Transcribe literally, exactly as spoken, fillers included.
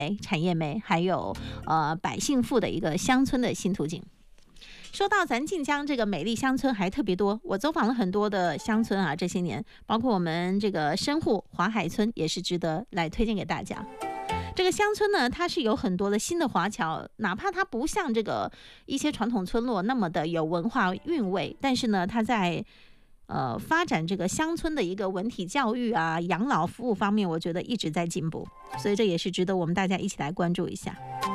产业美，还有呃百姓富的一个乡村的新途径。说到咱晋江这个美丽乡村还特别多，我走访了很多的乡村啊，这些年包括我们这个深沪华海村也是值得来推荐给大家。这个乡村呢，它是有很多的新的华侨，哪怕它不像这个一些传统村落那么的有文化韵味，但是呢，它在呃发展这个乡村的一个文体教育啊、养老服务方面，我觉得一直在进步，所以这也是值得我们大家一起来关注一下。